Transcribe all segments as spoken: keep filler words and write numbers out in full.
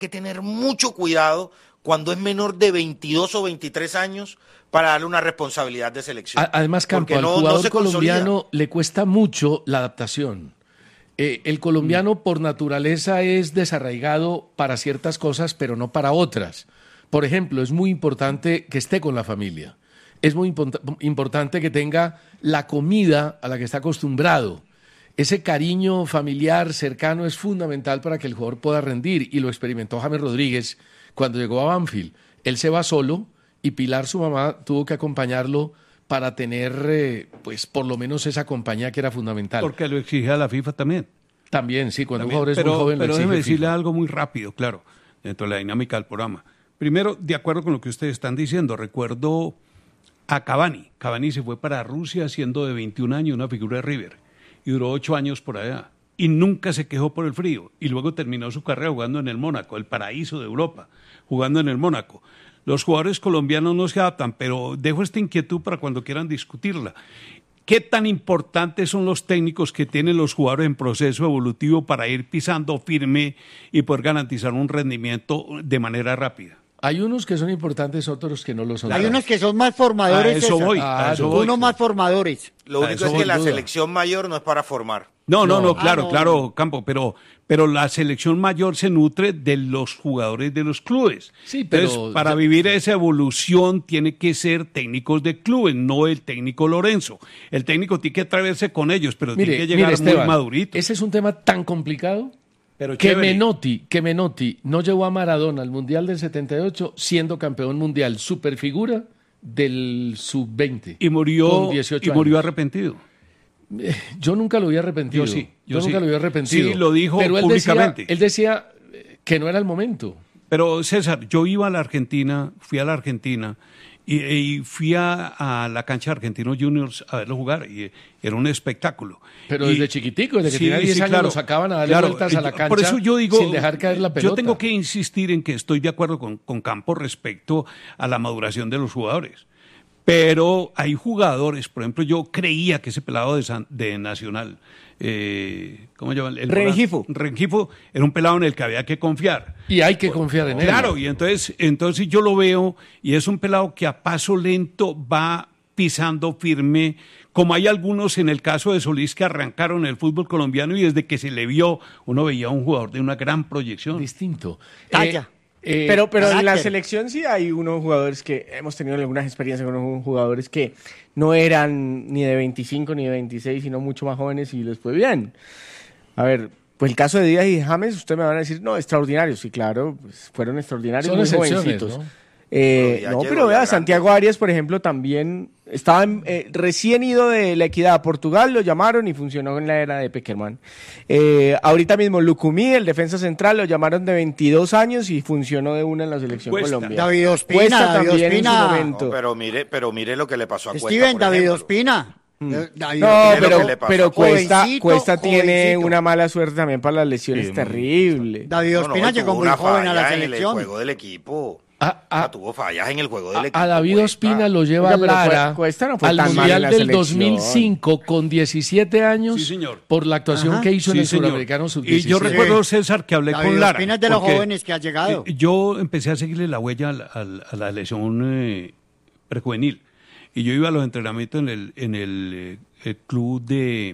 que tener mucho cuidado cuando es menor de veintidós o veintitrés años para darle una responsabilidad de selección. Además, Campo, al no, jugador no colombiano consolida. le cuesta mucho la adaptación. Eh, el colombiano mm. por naturaleza es desarraigado para ciertas cosas, pero no para otras. Por ejemplo, es muy importante que esté con la familia. Es muy import- importante que tenga la comida a la que está acostumbrado. Ese cariño familiar cercano es fundamental para que el jugador pueda rendir, y lo experimentó James Rodríguez cuando llegó a Banfield. Él se va solo y Pilar, su mamá, tuvo que acompañarlo para tener, eh, pues, por lo menos esa compañía que era fundamental. Porque lo exige a la FIFA también. También, sí, cuando también. un jugador es pero, muy joven pero lo exige déjeme decirle FIFA. algo muy rápido, claro, dentro de la dinámica del programa. Primero, de acuerdo con lo que ustedes están diciendo, recuerdo a Cavani. Cavani se fue para Rusia siendo de veintiún años, una figura de River, y duró ocho años por allá. Y nunca se quejó por el frío. Y luego terminó su carrera jugando en el Mónaco, el paraíso de Europa, jugando en el Mónaco. Los jugadores colombianos no se adaptan, pero dejo esta inquietud para cuando quieran discutirla. ¿Qué tan importantes son los técnicos que tienen los jugadores en proceso evolutivo para ir pisando firme y poder garantizar un rendimiento de manera rápida? Hay unos que son importantes, otros que no lo son. Hay unos que son más formadores. A eso César. voy, a a eso voy. Unos más formadores. Lo único es voy, que la duda. selección mayor no es para formar. No, no, no, No. claro, Ah, no. claro, Campo, pero, pero la selección mayor se nutre de los jugadores de los clubes. Sí, pero- Entonces, para vivir esa evolución tiene que ser técnicos de clubes, no el técnico Lorenzo. El técnico tiene que atreverse con ellos, pero Mire, tiene que llegar mire, muy Esteban, madurito. ese es un tema tan complicado Pero que chévere. Menotti, que Menotti no llevó a Maradona al Mundial del setenta y ocho siendo campeón mundial, superfigura del sub veinte. Y murió, con dieciocho y murió años. arrepentido. Yo nunca lo vi arrepentido. Yo sí, yo nunca sí. lo vi arrepentido. Sí, lo dijo Pero él públicamente. Decía, él decía eh, que no era el momento. Pero César, yo iba a la Argentina, fui a la Argentina y, y fui a, a la cancha de Argentinos Juniors a verlo jugar y eh, era un espectáculo. Pero Y- desde chiquitico, desde que Sí, tenía diez sí, años, claro, lo sacaban a darle claro. vueltas a la Yo- cancha Por eso yo digo, sin dejar caer la pelota. Yo tengo que insistir en que estoy de acuerdo con, con Campos respecto a la maduración de los jugadores. Pero hay jugadores, por ejemplo, yo creía que ese pelado de, San- de Nacional, eh, ¿cómo se llama? El Rengifo. Rengifo era un pelado en el que había que confiar. Y hay que confiar en él. Claro, y entonces, entonces yo lo veo y es un pelado que a paso lento va pisando firme, como hay algunos en el caso de Solís que arrancaron el fútbol colombiano y desde que se le vio uno veía a un jugador de una gran proyección. Distinto. Talla. Eh, eh, Pero, pero en la carácter. selección sí hay unos jugadores que hemos tenido algunas experiencias con unos jugadores que no eran ni de veinticinco ni de veintiséis, sino mucho más jóvenes y les fue bien. A ver, pues el caso de Díaz y James, ustedes me van a decir, no, extraordinarios. Sí, claro, pues fueron extraordinarios, Son muy excepciones, jovencitos. ¿no? Eh, Pero ya no, llegó pero ya vea, grande. Santiago Arias, por ejemplo, también estaba en- eh, recién ido de la Equidad a Portugal, lo llamaron y funcionó en la era de Peckerman. Eh, ahorita mismo Lucumí, el defensa central, lo llamaron de veintidós años y funcionó de una en la selección Cuesta. Colombia. David Ospina, Cuesta David también en su Ospina. momento. No, pero mire, pero mire lo que le pasó a Cuesta, Steven, por David ejemplo. Ospina. Eh, David No, Ospina. Mire lo pero, que le pasó. pero Cuesta, Jovencito, Cuesta tiene jovencito. una mala suerte también para las lesiones, Sí, terrible. David No, no, Ospina tuvo llegó muy una joven a la falla en el selección. juego del equipo. A, a- O sea, tuvo fallas en el juego del a- equipo. a David Cuesta. Ospina lo lleva Oiga, pero Lara Cu- Cuesta no fue al tan mal en Mundial la del selección. dos mil cinco con diecisiete años Sí, señor. por la actuación Ajá. que hizo en Sí, el señor. Suramericano sub Y diecisiete. yo recuerdo, César, que hablé David con Lara. Ospina es de los porque, jóvenes que ha llegado. eh, Yo empecé a seguirle la huella a la, a la- a la lesión eh, prejuvenil. Y yo iba a los entrenamientos en el, en el, eh, el club de...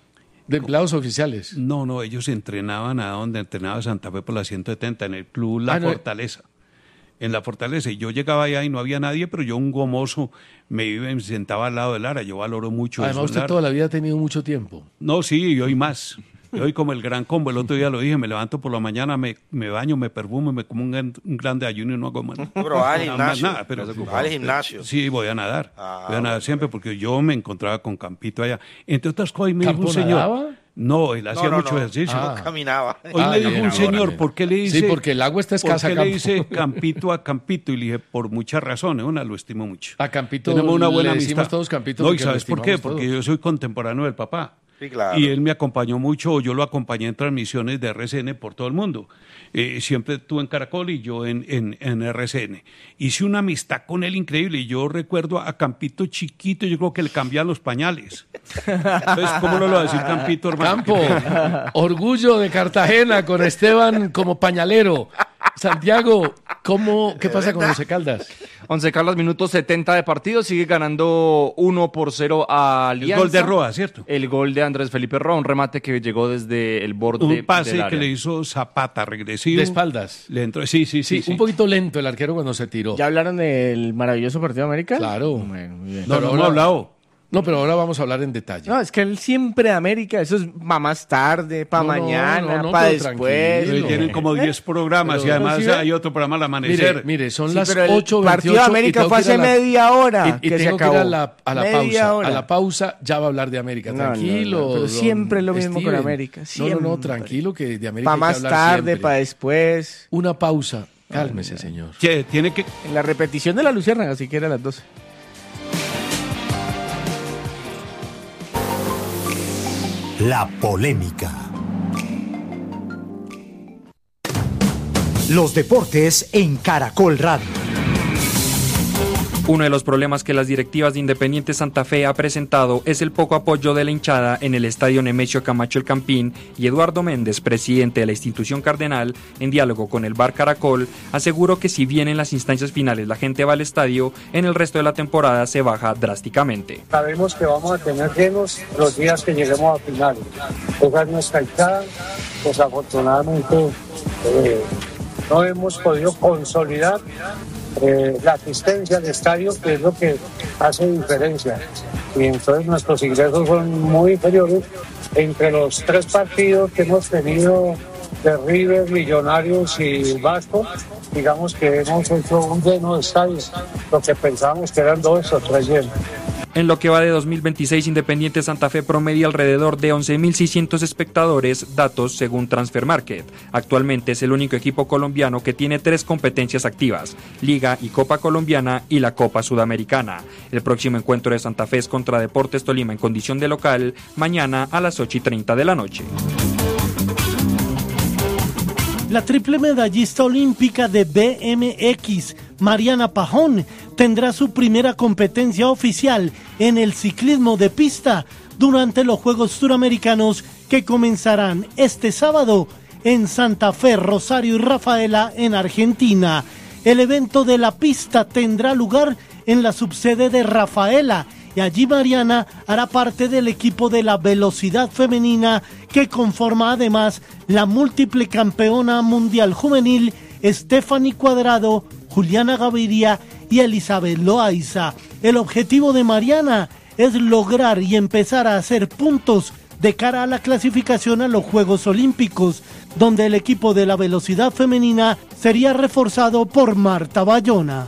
De empleados oficiales. No, no, ellos entrenaban a donde entrenaba Santa Fe por la ciento setenta, en el club La Ah, no. Fortaleza. En La Fortaleza. Y yo llegaba allá y no había nadie, pero yo, un gomoso, me iba y me sentaba al lado de Lara. Yo valoro mucho Además, eso. usted Lara. toda la vida ha tenido mucho tiempo. No, sí, y hoy más. Y hoy como el gran combo. El otro día lo dije, me levanto por la mañana, me, me baño, me perfumo, me como un, gran- un grande ayuno y no hago más. Pero va al nada más gimnasio. nada, pero, Va al gimnasio. Sí, voy a nadar. Ah, voy a nadar bueno, siempre porque yo me encontraba con Campito allá. Entre otras cosas, me dijo ¿Campo un señor. nadaba? No, él No, hacía no, mucho no. ejercicio. Ah. No caminaba. Hoy Ah, me dijo bien, un ahora señor, bien. ¿por qué le dice? Sí, porque el agua está escasa, ¿Por qué le Campo. dice Campito a Campito? Y le dije, por muchas razones. Una, lo estimo mucho. A Campito Tenemos una buena le decimos amistad. todos Campito No, ¿y porque lo sabes por qué? estimamos Porque todos. yo soy contemporáneo del papá. Sí, claro. Y él me acompañó mucho, o yo lo acompañé en transmisiones de R C N por todo el mundo. Eh, siempre estuve en Caracol y yo en, en, en R C N. Hice una amistad con él increíble y yo recuerdo a Campito chiquito, yo creo que le cambiaban los pañales. Entonces, ¿cómo no lo va a decir Campito, hermano? Campo, orgullo de Cartagena con Esteban como pañalero. Santiago, ¿cómo, ¿qué pasa con Once Caldas? Once Caldas, minutos setenta de partido, sigue ganando uno por cero a Alianza. El gol de Roa, ¿cierto? El gol de Andrés Felipe Roa, un remate que llegó desde el borde Un pase del área. que le hizo Zapata regresivo. De espaldas. Le entró, sí, sí, sí, Sí, sí. un poquito lento el arquero cuando se tiró. ¿Ya hablaron del maravilloso partido de América? Claro. Bueno, muy bien. No, Pero no ahora- hemos hablado. No, pero ahora vamos a hablar en detalle. No, es que él siempre América, eso es para más tarde, para No, no, mañana, no, no, para pero después. tranquilo. Tienen como diez programas Pero- y además pero sí, hay otro programa al amanecer. Mire, mire, son Sí, las pero el ocho veintiocho. partido de América y tengo fue que ir hace a la- media hora Y, y que se tengo que ir acabó. a la, a la Media pausa. hora. A la pausa ya va a hablar de América. No, no, Tranquilo. no, pero don siempre lo mismo con Steven. América, No, no, no, siempre. tranquilo que de América Para hay que más hablar tarde, siempre. para después. Una pausa. Cálmese, señor. Che, tiene que... En la repetición de la Luciérnaga, así que era a las doce. La polémica. Los deportes en Caracol Radio. Uno de los problemas que las directivas de Independiente Santa Fe ha presentado es el poco apoyo de la hinchada en el estadio Nemesio Camacho El Campín, y Eduardo Méndez, presidente de la institución cardenal, en diálogo con el Bar Caracol, aseguró que si bien en las instancias finales la gente va al estadio, en el resto de la temporada se baja drásticamente. Sabemos que vamos a tener llenos los días que lleguemos a finales. Esa es nuestra hinchada. Pues afortunadamente eh, no hemos podido consolidar Eh, la asistencia al estadio, que es lo que hace diferencia, y entonces nuestros ingresos son muy inferiores. Entre los tres partidos que hemos tenido de River, Millonarios y Vasco, digamos que hemos hecho un lleno de estadios, lo que pensábamos que eran dos o tres llenos. En lo que va de dos mil veintiséis, Independiente Santa Fe promedia alrededor de once mil seiscientos espectadores, datos según Transfer Market. Actualmente es el único equipo colombiano que tiene tres competencias activas: Liga y Copa Colombiana y la Copa Sudamericana. El próximo encuentro de Santa Fe es contra Deportes Tolima en condición de local, mañana a las ocho y treinta de la noche. La triple medallista olímpica de B M X, Mariana Pajón, tendrá su primera competencia oficial en el ciclismo de pista durante los Juegos Suramericanos que comenzarán este sábado en Santa Fe, Rosario y Rafaela, en Argentina. El evento de la pista tendrá lugar en la subsede de Rafaela, y allí Mariana hará parte del equipo de la velocidad femenina, que conforma además la múltiple campeona mundial juvenil Stephanie Cuadrado, Juliana Gaviria y Elizabeth Loaiza. El objetivo de Mariana es lograr y empezar a hacer puntos de cara a la clasificación a los Juegos Olímpicos, donde el equipo de la velocidad femenina sería reforzado por Marta Bayona.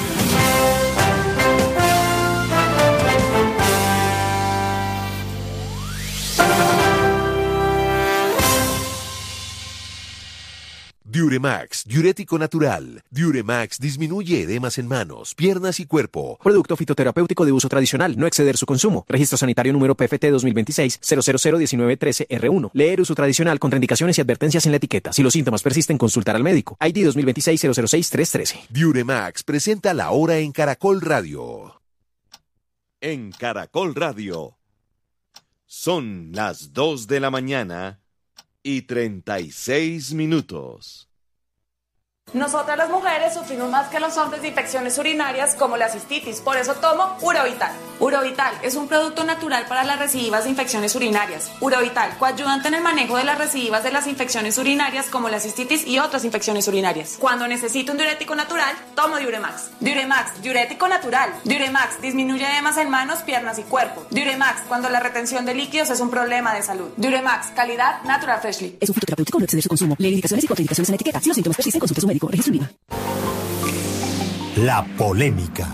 Diuremax, diurético natural. Diuremax disminuye edemas en manos, piernas y cuerpo. Producto fitoterapéutico de uso tradicional, no exceder su consumo. Registro sanitario número P F T dos mil veintiséis cero cero cero diecinueve trece R uno. Leer uso tradicional, contraindicaciones y advertencias en la etiqueta. Si los síntomas persisten, consultar al médico. I D dos mil veintiséis cero cero seis tres trece. Diuremax presenta la hora en Caracol Radio. En Caracol Radio. Son las dos de la mañana y treinta y seis minutos. Nosotras las mujeres sufrimos más que los hombres de infecciones urinarias como la cistitis, por eso tomo Urovital. Urovital es un producto natural para las recidivas de infecciones urinarias. Urovital, coayudante en el manejo de las recidivas de las infecciones urinarias como la cistitis y otras infecciones urinarias. Cuando necesito un diurético natural, tomo Diuremax. Diuremax, diurético natural. Diuremax disminuye edemas en manos, piernas y cuerpo. Diuremax, cuando la retención de líquidos es un problema de salud. Diuremax, calidad Natural Freshly. Es un fitoterapéutico, no exceder su consumo. Lee indicaciones y contraindicaciones en la etiqueta. Si los síntomas persisten, consulte a su médico. Registro IVA. La polémica.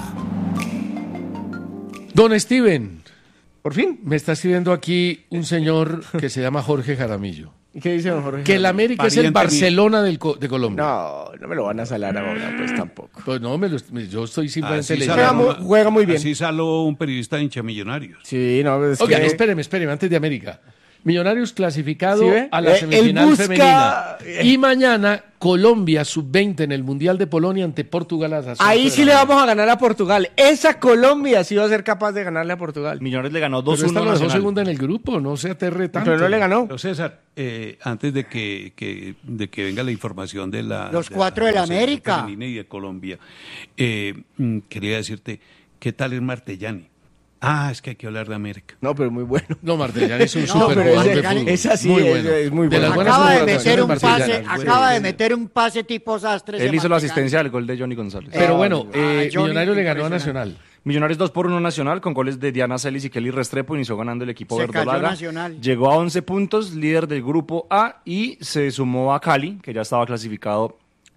Don Steven. ¿Por fin? Me está escribiendo aquí un señor que se llama Jorge Jaramillo. ¿Y qué dice don Jorge? Que el América es el Barcelona del co- de Colombia. No, no me lo van a salar ahora, pues tampoco. Pues no, me lo, me- yo estoy simplemente Así leyendo. salió- Juega muy- juega muy bien. Así salió un periodista de hincha Millonarios. Sí, no, es Oiga, que... espéreme, espéreme, antes de América. Millonarios clasificado ¿Sí ve? a la Eh, semifinal él busca- femenina. Y mañana Colombia sub veinte en el Mundial de Polonia ante Portugal a las Ahí once de sí la le mañana. vamos a ganar a Portugal. Esa Colombia sí va a ser capaz de ganarle a Portugal. Millonarios le ganó Pero esta dos uno lo dejó Nacional. segunda en el grupo, no se aterre tanto. Pero no le ganó. Pero César, eh, antes de que, que- de que venga la información de la... Los cuatro de la selección América. femenina y de Colombia, eh, mm, quería decirte, ¿qué tal es Martellani? Ah, es que hay que hablar de América. No, pero muy bueno. No, Martellani es un No, super pero jugador es de de- fútbol. esa sí muy es- bueno. es muy De las bueno. buenas Acaba de contrataciones meter un Martellani. pase, acaba de meter un pase tipo Sastres. Él de hizo la Martellani. asistencia al gol de Johnny González. Pero Ah, bueno, ah, eh, Johnny, Millonario le ganó a impresionante. Nacional. Millonarios dos por uno Nacional con goles de Diana Celis y Kelly Restrepo. Inició ganando el equipo Se cayó verdolaga. Nacional. Llegó a once puntos, líder del grupo A, y se sumó a Cali, que ya estaba clasificado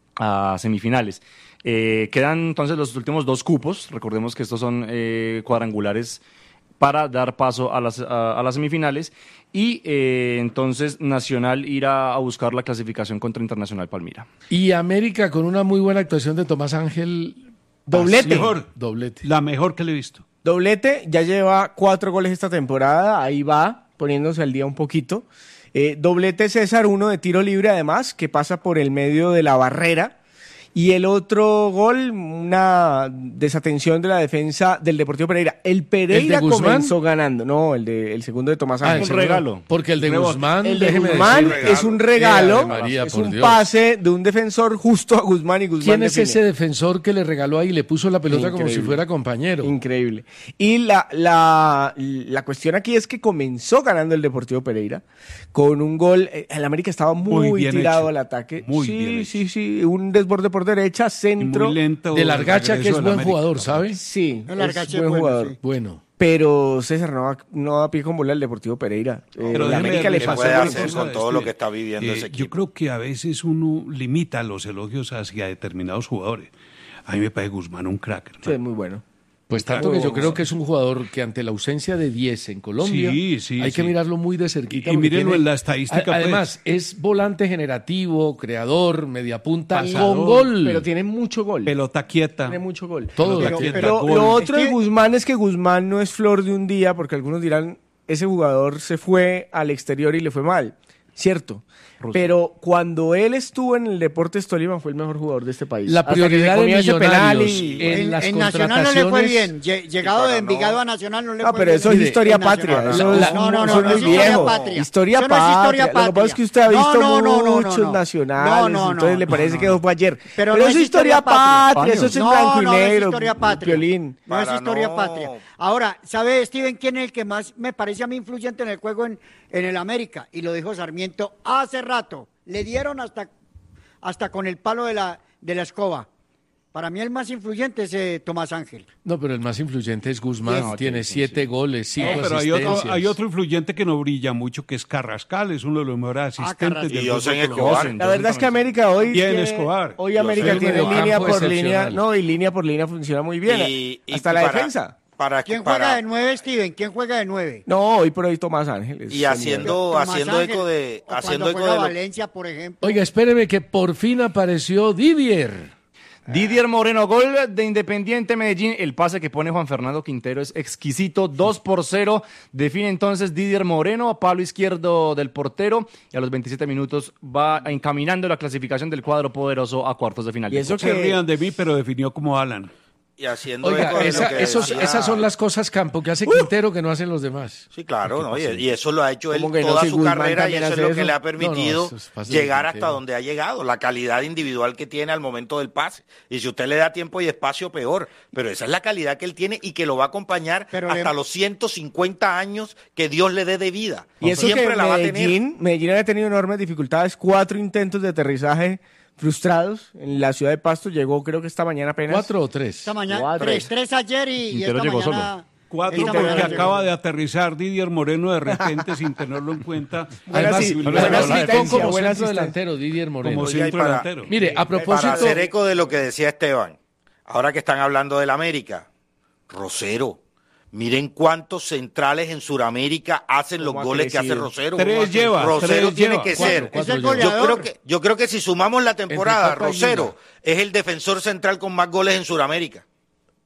a semifinales. Eh, quedan entonces los últimos dos cupos. Recordemos que estos son eh, cuadrangulares para dar paso a las, a, a las semifinales. Y eh, entonces Nacional irá a buscar la clasificación contra Internacional Palmira. Y América con una muy buena actuación de Tomás Ángel. Doblete. Mejor, Doblete. la mejor que le he visto. Doblete, ya lleva cuatro goles esta temporada, ahí va, poniéndose al día un poquito. Eh, doblete César, uno de tiro libre además, que pasa por el medio de la barrera. Y el otro gol, una desatención de la defensa del Deportivo Pereira. El Pereira ¿El de Guzmán? comenzó ganando, no, el, de, el segundo de Tomás Ah, Ángel. el segundo. Porque el de Guzmán, El de déjeme Guzmán decir, es un regalo, Ave María, es por un Dios. pase de un defensor justo a Guzmán y Guzmán ¿Quién es define. ese defensor que le regaló ahí y le puso la pelota como si Increíble. fuera compañero? Increíble. Y la, la, la cuestión aquí es que comenzó ganando el Deportivo Pereira con un gol. eh, El América estaba muy, Muy bien tirado hecho. al ataque. Muy sí, bien sí, sí. Un desborde por derecha, centro. Muy lento De Largacha, el que es regreso buen del América. jugador, ¿sabe? Sí, El es Largacha es buen bueno, jugador. sí. Bueno. Pero César no da, no da pie con bola al Deportivo Pereira. Eh, Pero la déjeme América le decirle ¿Qué pasó puede una por hacer cosa, con todo este, lo que está viviendo eh, ese Yo equipo? creo que a veces uno limita los elogios hacia determinados jugadores. A mí me parece Guzmán un crack. Sí, es muy bueno. Pues tanto que yo creo que es un jugador que ante la ausencia de diez en Colombia Sí, sí, hay que sí. mirarlo muy de cerquita. Y porque mírenlo tiene- en la estadística, A- pues. Además, es volante generativo, creador, media punta, Pasador, con gol. Pero tiene mucho gol. Pelota quieta. Tiene mucho gol. Todo. Pelota Pero, quieta, pero gol. lo otro Es de que- Guzmán es que Guzmán no es flor de un día, porque algunos dirán, ese jugador se fue al exterior y le fue mal. Cierto. Pero cuando él estuvo en el Deportes Tolima fue el mejor jugador de este país. La Hasta que prioridad se de comió ese penal Millonarios y- en En, las en Nacional no le fue contrataciones- bien. Lle- Llegado de Envigado a Nacional no le No, fue pero bien. eso es Mire, historia en patria. Nacional. Eso es, La- no, no, eso no, es no muy es historia viejo. patria. Historia Eso no es patria. historia Lo que pasa patria. es que usted ha No, visto no, no, no, no, muchos no. nacionales, No, no, entonces no, le parece no, que no. eso fue ayer. Pero Pero no eso es es historia historia patria. patria, eso es en No, blanco y no, no es negro. historia patria. Piolín. No es Para historia no. patria. Ahora, ¿sabe, Steven, quién es el que más me parece a mí influyente en el juego en, en el América? Y lo dijo Sarmiento hace rato. Le dieron hasta, hasta con el palo de la, de la escoba. Para mí el más influyente es eh, Tomás Ángel. No, pero el más influyente es Guzmán. No, tiene siete goles, cinco No, pero hay otro, asistencias. hay otro influyente que no brilla mucho, que es Carrascal, es uno de los mejores asistentes Carrascal. del Y fútbol José colombiano. Escobar. La verdad es que América hoy Bien, tiene- Escobar. hoy Yo América soy un tiene mediocampo línea por excepcional. línea, no, y línea por línea funciona muy bien. Y- y hasta la para- defensa. Para, ¿Quién para- juega de nueve, Steven? ¿Quién juega de nueve? No, hoy por hoy Tomás Ángeles. Y haciendo, Tomás haciendo Ángel, eco de, o haciendo cuando eco juega de lo- Valencia, por ejemplo. Oiga, espéreme que por fin apareció Didier. Didier Moreno, gol de Independiente Medellín. El pase que pone Juan Fernando Quintero es exquisito, dos por cero. Define entonces Didier Moreno, palo izquierdo del portero. Y a los veintisiete minutos va encaminando la clasificación del cuadro poderoso a cuartos de final. Y eso No se rían de mí, pero definió como Alan. y haciendo Oiga, eco de lo esa- que esos- decía- esas son las cosas campo que hace Quintero que no hacen los demás. Sí, claro, ¿no? y, y eso lo ha hecho él ¿Cómo que no? toda Si su Guzmán carrera y también eso es hace lo eso. que le ha No, permitido no, eso es fácil de llegar Quintero. hasta donde ha llegado, la calidad individual que tiene al momento del pase. Y si usted le da tiempo y espacio, peor. Pero esa es la calidad que él tiene y que lo va a acompañar Pero hasta le- los ciento cincuenta años que Dios le dé de vida. Y eso Siempre que la va a tener. Medellín, Medellín había tenido enormes dificultades, cuatro intentos de aterrizaje frustrados en la ciudad de Pasto. Llegó creo que esta mañana apenas. ¿Cuatro o tres? Esta mañana, Cuatro. tres, tres ayer y, y Quintero esta llegó mañana. solo. Cuatro esta porque mañana llegó. acaba de aterrizar Didier Moreno de repente sin tenerlo en cuenta. Además, sí, buena buena asistencia, asistencia, como buena centro asistencia. delantero, Didier Moreno. Como Oiga, y centro para- delantero. Mire, a propósito... Para hacer eco de lo que decía Esteban, ahora que están hablando del América, Rosero. Miren cuántos centrales en Sudamérica hacen los ¿Cómo ha goles que hace crecido? Rosero. Tres lleva, Rosero tres tiene lleva. que Cuatro, ser. cuatro Es el lleva. Yo goleador. creo que yo creo que si sumamos la temporada, Entre Copa y Rosero Liga. es el defensor central con más goles en Sudamérica.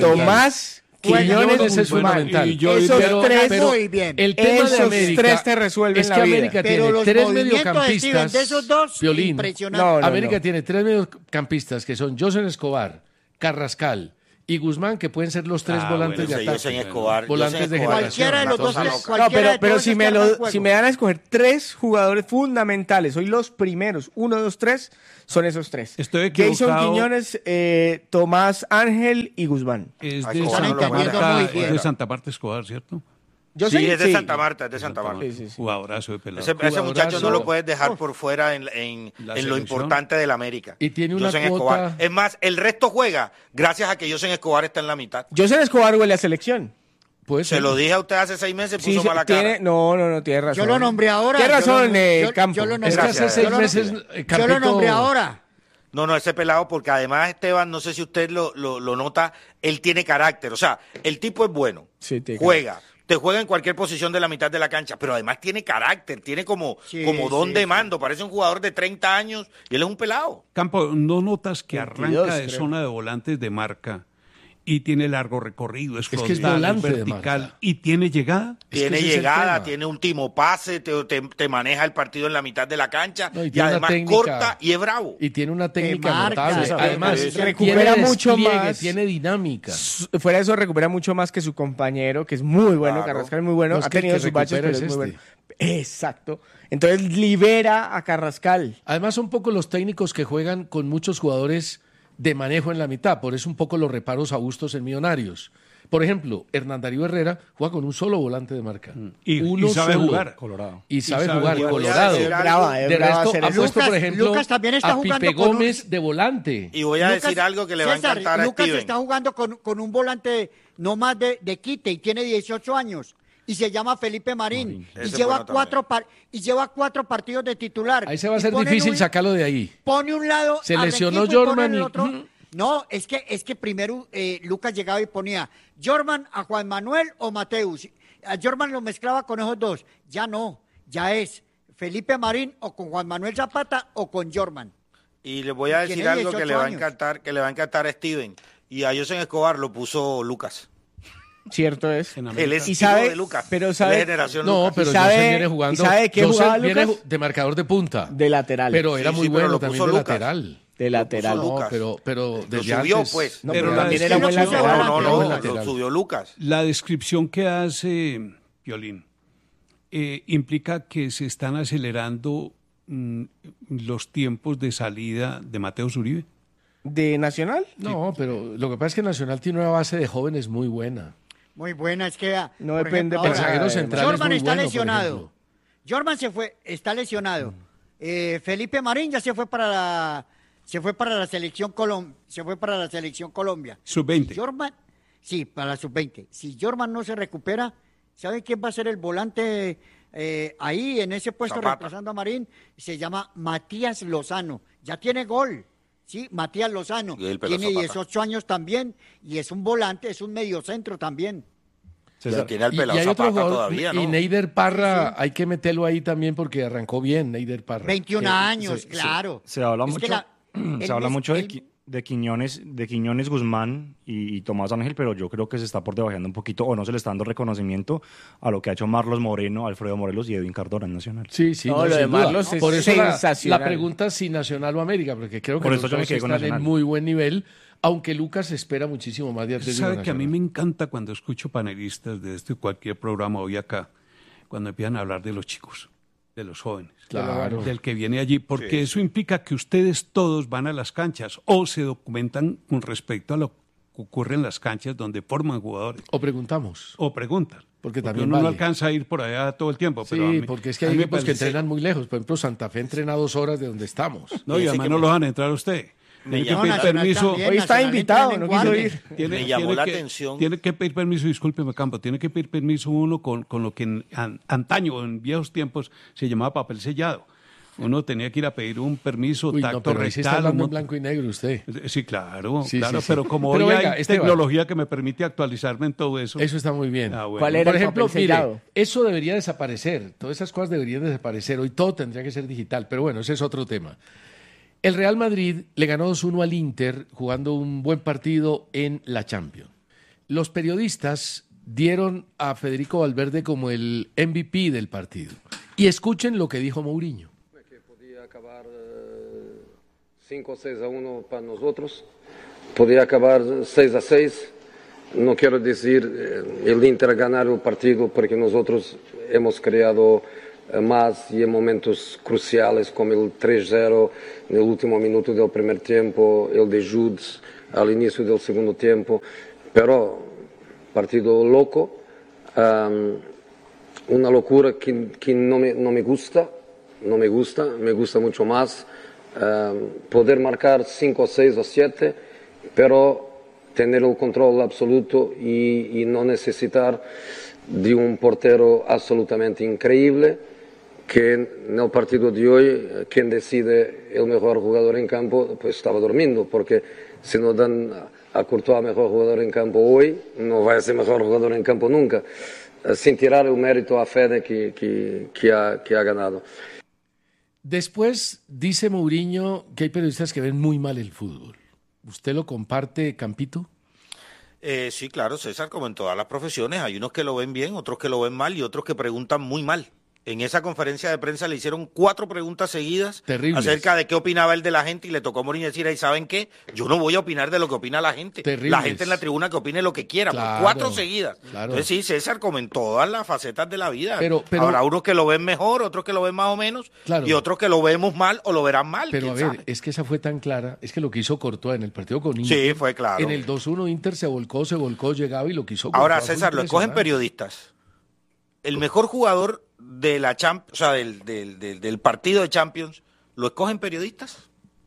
Tomás Quiñones es fundamental. Y yo Esos pero, tres, pero muy bien. El tema Esos de América tres te resuelven es la que vida. América Pero tiene los tres movimientos de Steven, mediocampistas. de esos dos, Piolín. impresionante. No, no, América no. tiene tres mediocampistas que son José Escobar, Carrascal y Guzmán, que pueden ser los tres Ah, volantes bueno, de ese ataque. José Escobar, volantes José de Escobar. generación. Cualquiera de los dos, Entonces, cualquiera No, pero, de pero todos si, esos me que lo, arman juego. si me dan a escoger tres jugadores fundamentales, hoy los primeros, uno, dos, tres, son esos tres. Estoy Jason equivocado. Quiñones, eh, Tomás Ángel y Guzmán. Es Ah, de Escobar Santa no lo entendiendo Marta, muy es bien. de Santa Marta Escobar, ¿cierto? Yo Sí, sé- es de sí. Santa Marta, es de Santa Marta. Sí, sí, sí. Jugadorazo de pelado. Ese, ese Jugadorazo. muchacho no lo puedes dejar por fuera en, en- La en lo selección. importante del América. Y tiene una José cuota- Escobar. Es más, el resto juega gracias a que José Escobar está en la mitad. José Escobar huele a selección. Puede Se ser. lo dije a usted hace seis meses, Sí, puso sí, mala tiene, cara. no, no, no, tiene razón. Yo lo nombré ahora. Tiene yo razón, lo- eh, yo- Campo. Yo lo Es nombré, que hace Gracias, seis yo lo- meses, eh, yo lo Campito- nombré ahora. No, no, ese pelado, porque además Esteban, no sé si usted lo, lo, lo nota, él tiene carácter. O sea, el tipo es bueno, Sí, tiene juega, te juega en cualquier posición de la mitad de la cancha, pero además tiene carácter, tiene como, Sí, como don sí, de sí. mando. Parece un jugador de treinta años y él es un pelado. Campo, ¿no notas que veintidós, arranca de creo. zona de volantes de marca y tiene largo recorrido, es Es que es frontal, es volante de vertical marca. y tiene llegada? Es que Tiene ese es el llegada, tema. tiene último pase, te, te- te maneja el partido en la mitad de la cancha No, y y, tiene una además técnica. corta y es bravo. Y tiene una técnica marca, notable. sí, Además, sí, sí. Recupera tiene mucho despliegue, más. tiene dinámica. Fuera de eso, recupera mucho más que su compañero, que es muy bueno. Claro. Carrascal es muy bueno. No, es ha que el tenido que sus baches, recupera pero es es muy este. bueno. Exacto. Entonces libera a Carrascal. Además, son poco los técnicos que juegan con muchos jugadores de manejo en la mitad. Por eso un poco los reparos a Bustos en Millonarios. Por ejemplo, Hernán Darío Herrera juega con un solo volante de marca. Y, Uno y sabe solo. jugar. Colorado. Y sabe, sabe jugar, jugar. Colorado. Voy a Es decir brava, algo- es De brava resto, hacer ha eso. puesto, por Lucas- ejemplo, Lucas también está a jugando Pipe con un- Gómez de volante. Y voy a Lucas- decir algo que le va a César, encantar a Lucas Steven. está jugando con, con un volante no más de, de quite y tiene dieciocho años. Y se llama Felipe Marín. Y, Ese es lleva bueno cuatro par- y lleva cuatro partidos de titular. Ahí se va a Y ser pone difícil un- sacarlo de ahí. Pone un lado. Se a lesionó Rengifo y pone Jorman el y- otro. Ujú. No, es que, es que primero eh, Lucas llegaba y ponía Jorman a Juan Manuel o Mateus. A Jorman lo mezclaba con esos dos. Ya no. Ya es Felipe Marín o con Juan Manuel Zapata o con Jorman. Y le voy a Tiene decir algo que dieciocho le va a años. encantar, que le va a encantar a Steven. Y a José Escobar lo puso Lucas. Cierto es. En Él América. es Y hijo sabe- de Lucas. pero Él es sabe- generación No, Lucas. pero ¿Y sabe- José viene jugando. y sabe de qué José jugaba viene Lucas? ju- de marcador de punta. De lateral. Pero era Sí, muy sí, pero bueno lo también puso de Lucas. lateral. de lateral. puso No, Lucas. pero, pero desde subió, antes. pues. No, Pero pero la también era buen descripción- lateral. No, no, Era no, buen lo lateral. subió Lucas. La descripción que hace Piolín eh, implica que se están acelerando mm, los tiempos de salida de Mateo Uribe. ¿De Nacional? No, pero lo que pasa es que Nacional tiene una base de jóvenes muy buena. Muy buena, es que... ah, No por depende ejemplo, El para- ahora, zaguero central es Jorman muy está bueno, por lesionado. ejemplo. Jorman se fue, está lesionado. Eh, Felipe Marín ya se fue para la, se fue para la selección Colom, se fue para la selección Colombia. sub veinte. Si Jorman, sí, para la sub veinte. Si Jorman no se recupera, ¿sabe quién va a ser el volante eh, ahí en ese puesto Zapata. reemplazando a Marín? Se llama Matías Lozano. Ya tiene gol. Sí, Matías Lozano. Y el pelo Tiene Zapata. dieciocho años también y es un volante, es un mediocentro también. Pero tiene el Y, pelado y hay otro Zapata jugador, todavía, ¿no? y Neider Parra, hay que meterlo ahí también porque arrancó bien Neider Parra. veintiún Sí, años, se- claro. Se habla Es que mucho, la- él se habla es- mucho de, él- Qui- de Quiñones, de Quiñones Guzmán y, y Tomás Ángel, pero yo creo que se está por debajeando un poquito o no se le está dando reconocimiento a lo que ha hecho Marlos Moreno, Alfredo Morelos y Edwin Cardona en Nacional. Sí, sí, No, no, lo de sin duda. Marlos es Por eso la- sensacional. La, pregunta es si Nacional o América, porque creo que Por los eso yo me dos quedé con están en Nacional. muy buen nivel, aunque Lucas espera muchísimo más de Atlético Sabe que a mí Nacional. me encanta cuando escucho panelistas de este cualquier programa hoy acá, cuando empiezan a hablar de los chicos, de los jóvenes, Claro. del que viene allí, porque eso implica que ustedes todos van a las canchas o se documentan con respecto a lo que ocurre en las canchas donde forman jugadores O preguntamos. o preguntan. Porque también uno no vale. alcanza a ir por allá todo el tiempo. Sí, pero a mí- porque es que a hay mí me equipos que parece- entrenan muy lejos. Por ejemplo, Santa Fe entrena a dos horas de donde estamos. No, y Ese además que no me- lo van a entrar a usted. Tiene que llama pedir Nacional permiso. también, Hoy está Nacional invitado, entrena en no quiso Guardia. ir. Tiene, Me llamó tiene la que, atención. Tiene que pedir permiso, discúlpeme, Campo, tiene que pedir permiso uno con, con lo que en, an- antaño, en viejos tiempos, se llamaba papel sellado. Uno tenía que ir a pedir un permiso, Uy, tacto no, pero ahí sí está rectal. hablando en un- blanco y negro usted. Sí, claro, Sí, claro, sí, sí. pero como Pero hoy venga, hay Esteban. tecnología que me permite actualizarme en todo eso. Eso está muy bien. Ah, bueno. ¿Cuál era Por el ejemplo, papel mire, sellado? eso debería desaparecer. Todas esas cosas deberían desaparecer. Hoy todo tendría que ser digital. Pero bueno, ese es otro tema. El Real Madrid le ganó dos uno al Inter jugando un buen partido en la Champions. los periodistas dieron a Federico Valverde como el M V P del partido. Y escuchen lo que dijo Mourinho. Podía acabar cinco a seis a uno para nosotros, podía acabar seis a seis. No quiero decir eh, el Inter ganar el partido porque nosotros hemos creado eh, más y en momentos cruciales como el tres cero en el último minuto del primer tiempo, el de Judes al inicio del segundo tiempo, pero partido loco, um, una locura que, que no, me, no me gusta, no me gusta, me gusta mucho más um, poder marcar cinco, seis o siete, pero tener el control absoluto y, y no necesitar de un portero absolutamente increíble, que en el partido de hoy, quien decide el mejor jugador en campo, pues estaba durmiendo, porque si no dan a Courtois mejor jugador en campo hoy, no va a ser mejor jugador en campo nunca, sin tirar el mérito a Fede que, que, que, ha, que ha ganado. Después dice Mourinho que hay periodistas que ven muy mal el fútbol. ¿Usted lo comparte, Campito? Eh, sí, claro, César, como en todas las profesiones, hay unos que lo ven bien, otros que lo ven mal y otros que preguntan muy mal. En esa conferencia de prensa le hicieron cuatro preguntas seguidas Terribles. acerca de qué opinaba él de la gente y le tocó a Mourinho decir, ahí saben qué, yo no voy a opinar de lo que opina la gente. Terribles. La gente en la tribuna que opine lo que quiera, Claro, por cuatro seguidas. claro. Entonces sí, César, como en todas las facetas de la vida. Pero- pero- Habrá unos que lo ven mejor, otros que lo ven más o menos, Claro. y otros que lo vemos mal o lo verán mal. Pero a quién ver, sabe. es que esa fue tan clara, es que lo que hizo Courtois en el partido con Inter. Sí, fue claro. En el dos uno Inter se volcó, se volcó, llegaba y lo que hizo Courtois Ahora, fue César, lo escogen impresionante. periodistas. El mejor jugador de la Champ- o sea, del, del, del, del partido de Champions, ¿lo escogen periodistas?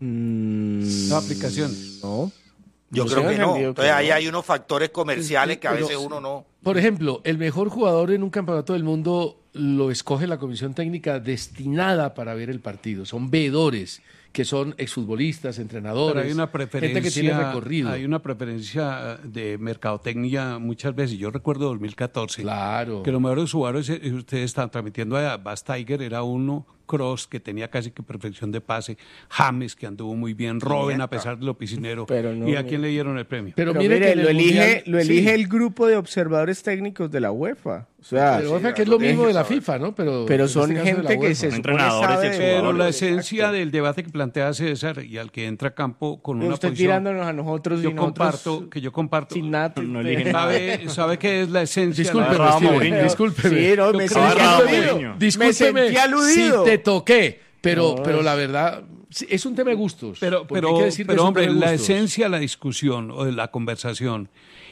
Mm, La aplicación. No. Yo No creo se ha que no. entendido Entonces que ahí no. hay unos factores comerciales que a Pero- veces uno no... Por ejemplo, el mejor jugador en un campeonato del mundo lo escoge la comisión técnica destinada para ver el partido. Son veedores que son exfutbolistas, entrenadores, Pero hay una preferencia, gente que tiene recorrido. hay una preferencia de mercadotecnia muchas veces. Yo recuerdo dos mil catorce. Claro. Que los mejores jugadores, eh, ustedes están transmitiendo a Bas Tiger, era uno, Kroos, que tenía casi que perfección de pase, James, que anduvo muy bien, Robben, a pesar de lo piscinero. Pero no, ¿Y a no. quién le dieron el premio? Pero, Pero mire, mire, que en lo el elige, Mundial- lo elige sí. el grupo de observadores técnicos de la UEFA. O sea, Pero, UEFA, que es lo mismo de la FIFA, ¿no? Pero, pero en son este caso de la gente que UEFA. se supone Entrenadores sabe y de Pero fútbol. la esencia del debate que plantea César y al que entra a campo con Pero una usted posición... tirándonos a nosotros yo y nosotros comparto, que yo comparto. sin nada. No eligen nada. ¿Sabe, ¿Sabe qué es la esencia? Discúlpeme, Agarrado Steven, Mourinho. discúlpeme. Sí, no, Yo me creo sentí que- aludido. Discúlpeme Me sentí aludido. si te toqué, pero, No, pero es- la verdad, sí, es un tema de gustos. Pero, porque pero, hay que decir que pero es un hombre, tema de la gustos. esencia de la discusión o de la conversación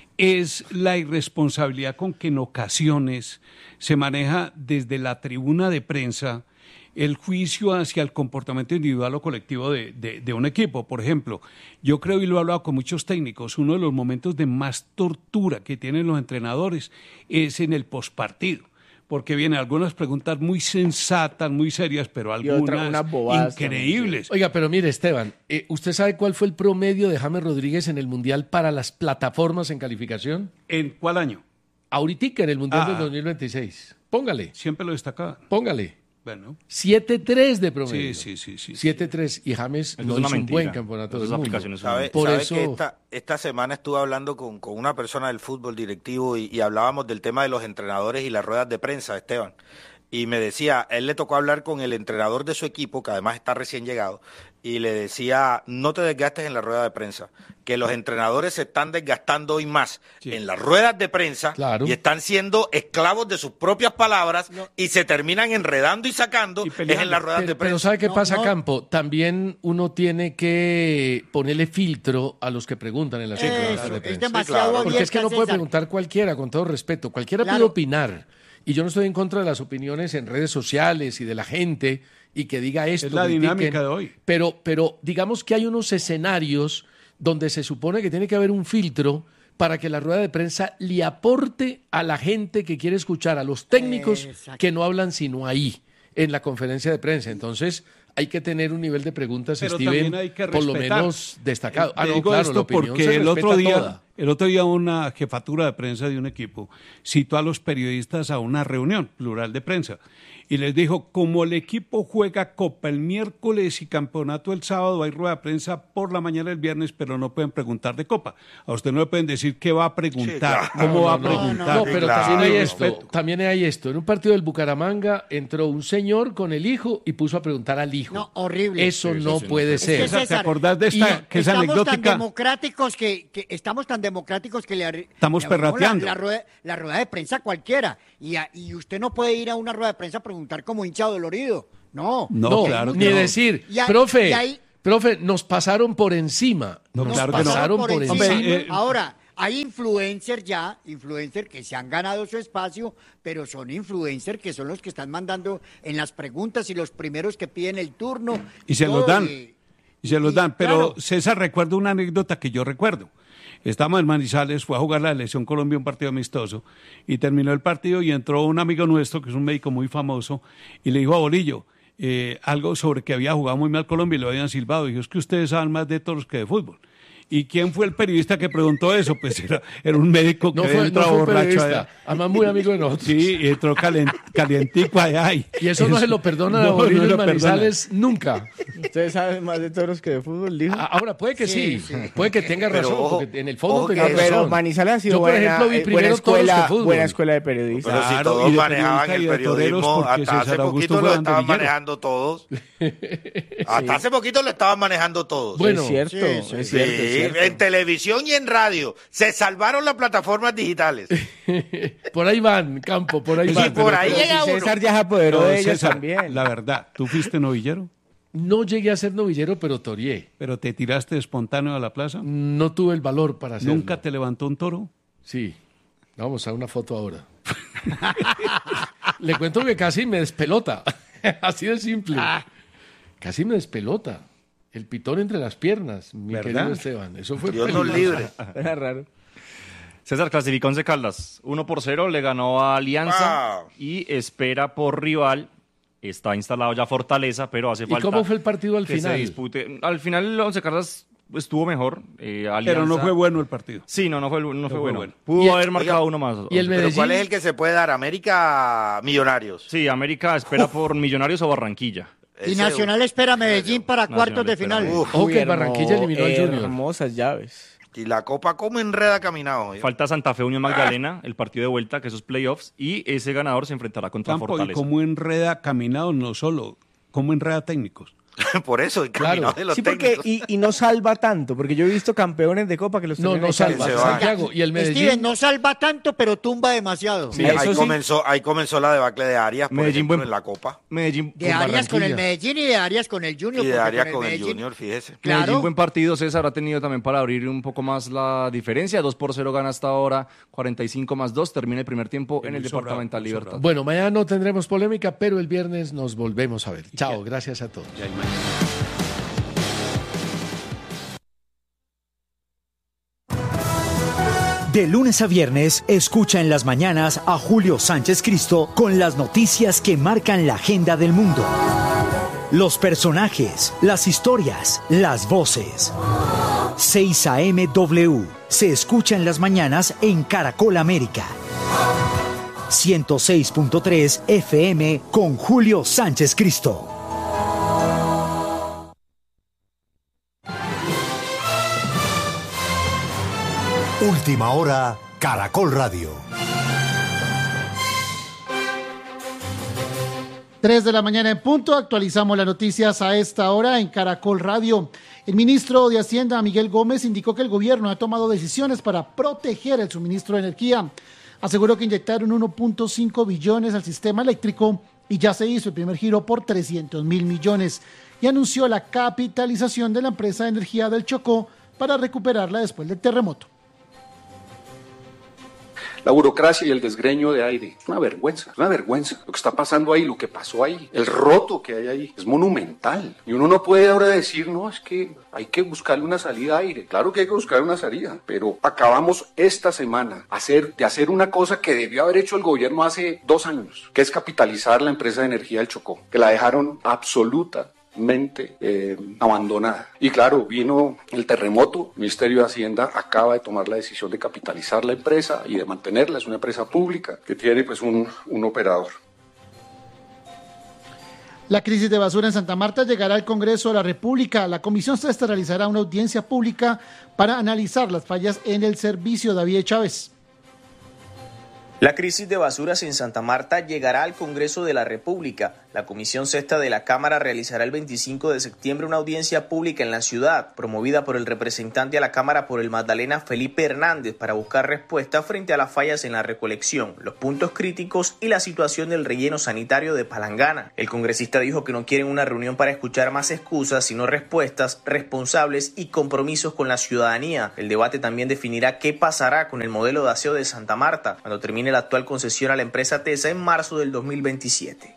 es la irresponsabilidad con que en ocasiones se maneja desde la tribuna de prensa el juicio hacia el comportamiento individual o colectivo de, de- de un equipo. Por ejemplo, yo creo, y lo he hablado con muchos técnicos, uno de los momentos de más tortura que tienen los entrenadores es en el postpartido. Porque vienen algunas preguntas muy sensatas, muy serias, pero Y otra- algunas unas bobadas increíbles. Oiga, pero mire, Esteban, eh, ¿usted sabe cuál fue el promedio de James Rodríguez en el Mundial para las plataformas en calificación? ¿En cuál año? Ahoritica, en el Mundial Ah. del dos mil veintiséis. Póngale, Siempre lo destacaba. póngale. Bueno. siete tres de promedio. Sí, sí, sí, sí. siete tres. Y James Eso no es una hizo un mentira. buen campeonato Esas del mundo. aplicaciones son ¿Sabe, Por sabe eso- que esta, esta semana estuve hablando con, con una persona del fútbol directivo y, y hablábamos del tema de los entrenadores y las ruedas de prensa, Esteban? Y me decía, él le tocó hablar con el entrenador de su equipo, que además está recién llegado, y le decía, no te desgastes en la rueda de prensa, que los entrenadores se están desgastando hoy más en las ruedas de prensa Claro. y están siendo esclavos de sus propias palabras y se terminan enredando y sacando es en las ruedas de Pero, prensa. pero ¿sabe qué No, pasa, no. Campo? También uno tiene que ponerle filtro a los que preguntan en las Eso, ruedas de es prensa. demasiado Porque es que no abierta, puede César. preguntar cualquiera, con todo respeto. Cualquiera Claro. puede opinar. Y yo no estoy en contra de las opiniones en redes sociales y de la gente y que diga esto. Es la critiquen. dinámica de hoy. Pero, pero digamos que hay unos escenarios donde se supone que tiene que haber un filtro para que la rueda de prensa le aporte a la gente que quiere escuchar, a los técnicos Exacto. que no hablan sino ahí, en la conferencia de prensa. Entonces, hay que tener un nivel de preguntas, Pero Steven, también hay que por lo respetar. menos destacado. Ah, Te no, digo claro, la esto opinión porque se el otro respeta día, toda. el otro día una jefatura de prensa de un equipo citó a los periodistas a una reunión plural de prensa y les dijo, como el equipo juega Copa el miércoles y campeonato el sábado, hay rueda de prensa por la mañana el viernes, pero no pueden preguntar de Copa. A usted no le pueden decir qué va a preguntar, sí, claro. cómo no, va a no, preguntar. No, no, pero claro. también hay esto, también hay esto. En un partido del Bucaramanga entró un señor con el hijo y puso a preguntar al hijo. No, horrible. Eso sí, no sí, puede no. ser. Es que, César, ¿te acordás de esta, y, que es estamos anecdótica? Tan democráticos que, que estamos tan democráticos que le estamos le perrateando. La, la, rueda, la rueda de prensa cualquiera. Y, a, y usted no puede ir a una rueda de prensa a preguntar como hincha dolorido. No. No, no claro ni no. decir, y a, profe, y ahí, profe, nos pasaron por encima. No, nos claro pasaron que no. por, por encima. encima. Eh, Ahora, hay influencers ya, influencers que se han ganado su espacio, pero son influencers que son los que están mandando en las preguntas y los primeros que piden el turno. Y se los dan. Y, y se los dan. Pero claro. César, recuerdo una anécdota que yo recuerdo. Estábamos en Manizales, fue a jugar la Selección Colombia, un partido amistoso, y terminó el partido y entró un amigo nuestro, que es un médico muy famoso, y le dijo a Bolillo eh, algo sobre que había jugado muy mal Colombia y lo habían silbado. Y dijo, es que ustedes saben más de toros que de fútbol. ¿Y quién fue el periodista que preguntó eso? Pues era, era un médico que no fue, entró no fue borracho allá. Además muy amigo de nosotros. Sí, y entró calent, calientico allá. Y, y eso no se lo perdona no, a Bolillo no Manizales perdona. Nunca. Ustedes saben más de toros que de fútbol, dijo. Ahora, puede que sí, sí, sí. puede que tenga razón, pero, porque en el fondo tenga razón. Pero Manizales ha sido Yo, por buena, ejemplo, vi primero buena, escuela, buena escuela de periodistas. Pero si claro, todos manejaban el periodismo, hasta hace poquito lo estaban manejando todos. Hasta hace poquito lo estaban manejando todos. Bueno, es cierto, es cierto. En televisión y en radio. Se salvaron las plataformas digitales. Por ahí van, Campo, por ahí y van. Y por ahí llega uno. César ya se apoderó no, de ellos César, también. La verdad, ¿tú fuiste novillero? No llegué a ser novillero, pero toreé. ¿Pero te tiraste espontáneo a la plaza? No tuve el valor para hacerlo. ¿Nunca te levantó un toro? Sí. Vamos a una foto ahora. Le cuento que casi me despelota. Así de simple. Ah. Casi me despelota. El pitón entre las piernas, mi ¿verdad? querido Esteban. Eso fue Dios nos libre. Era raro. César clasificó Once Caldas. uno por cero le ganó a Alianza wow. y espera por rival. Está instalado ya Fortaleza, pero hace falta. ¿Y cómo fue el partido al que final? Se dispute. Al final Once Caldas estuvo mejor. Eh, Alianza... Pero no fue bueno el partido. Sí, no, no fue, no no fue bueno. bueno. Pudo el, haber marcado oiga, uno más. ¿Y el Medellín? ¿Pero cuál es el que se puede dar? ¿América Millonarios? Sí, América espera Uf. por Millonarios o Barranquilla. Y Nacional espera Medellín para Nacional cuartos de espera. final. Ojo que Barranquilla eliminó al Junior. Hermosas llaves. Y la Copa como enreda caminado. ¿eh? Falta Santa Fe Unión Magdalena, el partido de vuelta, que esos playoffs, y ese ganador se enfrentará contra Campo, Fortaleza. Y como enreda caminado, no solo, como enreda técnicos. Por eso, el caminado claro. de los sí, porque, y, y no salva tanto, porque yo he visto campeones de Copa que los no, no salva, Santiago, y el Medellín Steven, no salva tanto, pero tumba demasiado. Sí, ahí, sí. comenzó, ahí comenzó la debacle de Arias, por Medellín, ejemplo, buen, en la Copa. Medellín, de Arias con el Medellín y de Arias con el Junior. Y de Arias con, con el, el Junior, fíjese. Claro. Medellín, buen partido, César, ha tenido también para abrir un poco más la diferencia. dos por cero gana hasta ahora, cuarenta y cinco más dos, termina el primer tiempo en el Departamental Libertad. Bueno, mañana no tendremos polémica, pero el viernes nos volvemos a ver. Chao, gracias a todos. De lunes a viernes, escucha en las mañanas a Julio Sánchez Cristo con las noticias que marcan la agenda del mundo. Los personajes, las historias, las voces. seis a eme W se escucha en las mañanas en Caracol América. ciento seis punto tres F M con Julio Sánchez Cristo. Última hora, Caracol Radio. Tres de la mañana en punto, actualizamos las noticias a esta hora en Caracol Radio. El ministro de Hacienda, Miguel Gómez, indicó que el gobierno ha tomado decisiones para proteger el suministro de energía. Aseguró que inyectaron uno punto cinco billones al sistema eléctrico y ya se hizo el primer giro por trescientos mil millones. Y anunció la capitalización de la empresa de energía del Chocó para recuperarla después del terremoto. La burocracia y el desgreño de aire, es una vergüenza, es una vergüenza. Lo que está pasando ahí, lo que pasó ahí, el roto que hay ahí, es monumental. Y uno no puede ahora decir, no, es que hay que buscarle una salida a aire. Claro que hay que buscar una salida, pero acabamos esta semana hacer, de hacer una cosa que debió haber hecho el gobierno hace dos años, que es capitalizar la empresa de energía del Chocó, que la dejaron absoluta. mente eh, abandonada. Y claro, vino el terremoto, el Ministerio de Hacienda acaba de tomar la decisión de capitalizar la empresa y de mantenerla, es una empresa pública que tiene pues un, un operador. La crisis de basura en Santa Marta llegará al Congreso de la República. La Comisión Sexta realizará una audiencia pública para analizar las fallas en el servicio. David Chávez. La crisis de basuras en Santa Marta llegará al Congreso de la República. La Comisión Sexta de la Cámara realizará el veinticinco de septiembre una audiencia pública en la ciudad, promovida por el representante a la Cámara por el Magdalena, Felipe Hernández, para buscar respuesta frente a las fallas en la recolección, los puntos críticos y la situación del relleno sanitario de Palangana. El congresista dijo que no quieren una reunión para escuchar más excusas, sino respuestas responsables y compromisos con la ciudadanía. El debate también definirá qué pasará con el modelo de aseo de Santa Marta cuando termine la actual concesión a la empresa TESA en marzo del dos mil veintisiete.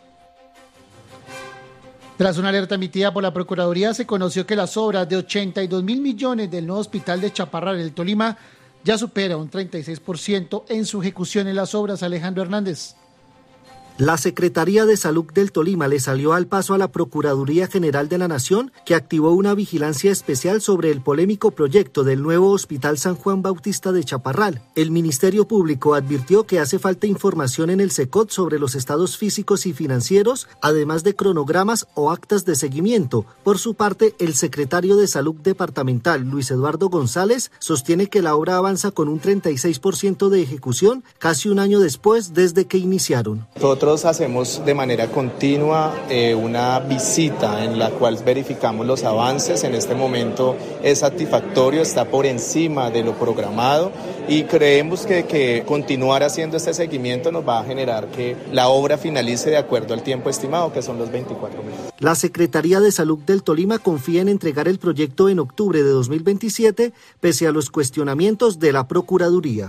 Tras una alerta emitida por la Procuraduría, se conoció que las obras de ochenta y dos mil millones del nuevo hospital de Chaparral, el Tolima, ya supera un treinta y seis por ciento en su ejecución en las obras. Alejandro Hernández. La Secretaría de Salud del Tolima le salió al paso a la Procuraduría General de la Nación, que activó una vigilancia especial sobre el polémico proyecto del nuevo Hospital San Juan Bautista de Chaparral. El Ministerio Público advirtió que hace falta información en el SECOT sobre los estados físicos y financieros, además de cronogramas o actas de seguimiento. Por su parte, el secretario de Salud Departamental, Luis Eduardo González, sostiene que la obra avanza con un treinta y seis por ciento de ejecución, casi un año después desde que iniciaron. Nosotros hacemos de manera continua eh, una visita en la cual verificamos los avances. En este momento es satisfactorio, está por encima de lo programado y creemos que, que continuar haciendo este seguimiento nos va a generar que la obra finalice de acuerdo al tiempo estimado, que son los veinticuatro meses. La Secretaría de Salud del Tolima confía en entregar el proyecto en octubre de dos mil veintisiete, pese a los cuestionamientos de la Procuraduría.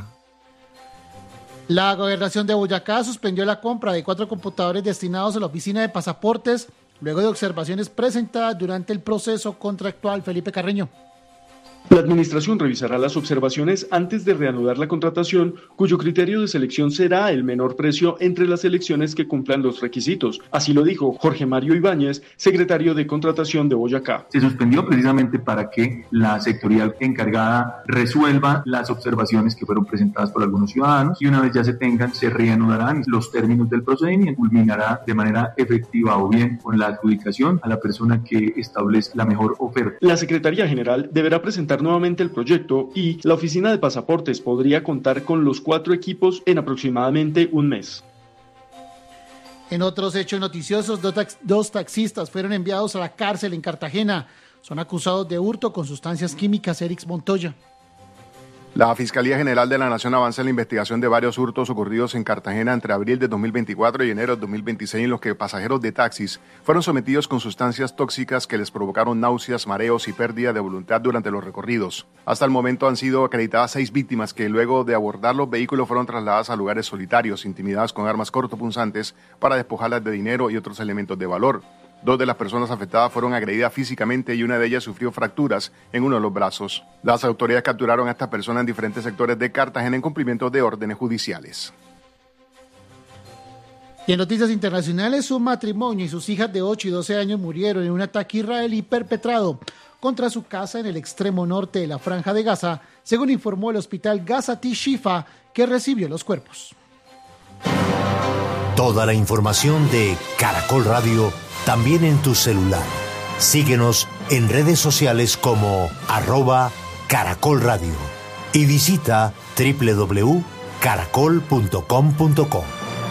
La Gobernación de Boyacá suspendió la compra de cuatro computadores destinados a la oficina de pasaportes luego de observaciones presentadas durante el proceso contractual. Felipe Carreño. La Administración revisará las observaciones antes de reanudar la contratación, cuyo criterio de selección será el menor precio entre las selecciones que cumplan los requisitos. Así lo dijo Jorge Mario Ibáñez, secretario de Contratación de Boyacá. Se suspendió precisamente para que la sectorial encargada resuelva las observaciones que fueron presentadas por algunos ciudadanos y una vez ya se tengan, se reanudarán los términos del procedimiento, culminará de manera efectiva o bien con la adjudicación a la persona que establece la mejor oferta. La Secretaría General deberá presentar nuevamente el proyecto y la oficina de pasaportes podría contar con los cuatro equipos en aproximadamente un mes. En otros hechos noticiosos, dos, tax- dos taxistas fueron enviados a la cárcel en Cartagena. Son acusados de hurto con sustancias químicas. Erix Montoya. La Fiscalía General de la Nación avanza en la investigación de varios hurtos ocurridos en Cartagena entre abril de dos mil veinticuatro y enero de dos mil veintiséis, en los que pasajeros de taxis fueron sometidos con sustancias tóxicas que les provocaron náuseas, mareos y pérdida de voluntad durante los recorridos. Hasta el momento han sido acreditadas seis víctimas que luego de abordar los vehículos fueron trasladadas a lugares solitarios, intimidadas con armas cortopunzantes para despojarlas de dinero y otros elementos de valor. Dos de las personas afectadas fueron agredidas físicamente y una de ellas sufrió fracturas en uno de los brazos. Las autoridades capturaron a estas personas en diferentes sectores de Cartagena en cumplimiento de órdenes judiciales. Y en noticias internacionales, un matrimonio y sus hijas de ocho y doce años murieron en un ataque israelí perpetrado contra su casa en el extremo norte de la Franja de Gaza, según informó el hospital Gazati Shifa, que recibió los cuerpos. Toda la información de Caracol Radio también en tu celular. Síguenos en redes sociales como arroba Caracol Radio y visita doble u doble u doble u punto caracol punto com punto co.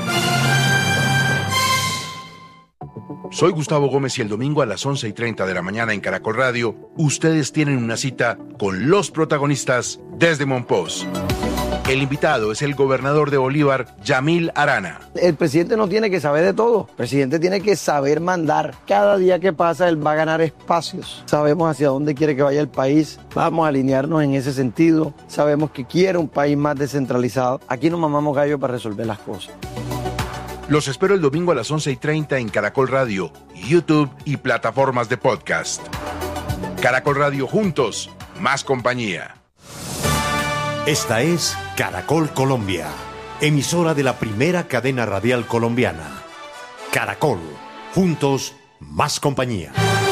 Soy Gustavo Gómez y el domingo a las once y treinta de la mañana en Caracol Radio, ustedes tienen una cita con los protagonistas desde Monpós. El invitado es el gobernador de Bolívar, Yamil Arana. El presidente no tiene que saber de todo. El presidente tiene que saber mandar. Cada día que pasa, él va a ganar espacios. Sabemos hacia dónde quiere que vaya el país. Vamos a alinearnos en ese sentido. Sabemos que quiere un país más descentralizado. Aquí no mamamos gallo para resolver las cosas. Los espero el domingo a las once y treinta en Caracol Radio, YouTube y plataformas de podcast. Caracol Radio, juntos, más compañía. Esta es Caracol Colombia, emisora de la primera cadena radial colombiana. Caracol, juntos, más compañía.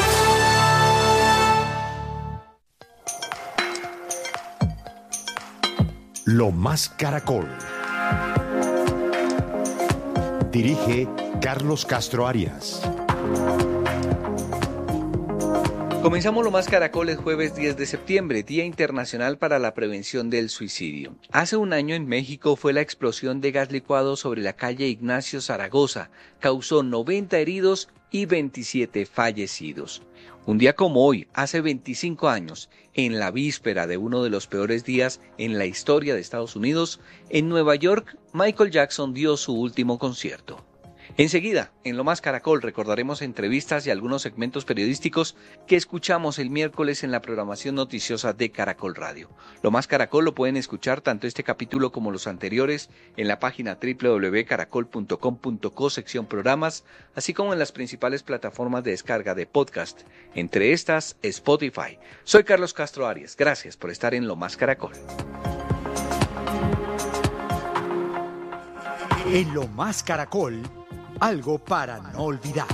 Lo más Caracol. Dirige Carlos Castro Arias. Comenzamos Lo Más Caracol el jueves diez de septiembre, Día Internacional para la Prevención del Suicidio. Hace un año en México fue la explosión de gas licuado sobre la calle Ignacio Zaragoza. Causó noventa heridos y veintisiete fallecidos. Un día como hoy, hace veinticinco años, en la víspera de uno de los peores días en la historia de Estados Unidos, en Nueva York, Michael Jackson dio su último concierto. Enseguida, en Lo Más Caracol, recordaremos entrevistas y algunos segmentos periodísticos que escuchamos el miércoles en la programación noticiosa de Caracol Radio. Lo Más Caracol lo pueden escuchar tanto este capítulo como los anteriores en la página doble u doble u doble u punto caracol punto com punto co, sección programas, así como en las principales plataformas de descarga de podcast, entre estas Spotify. Soy Carlos Castro Arias, gracias por estar en Lo Más Caracol. En Lo Más Caracol, algo para no olvidar.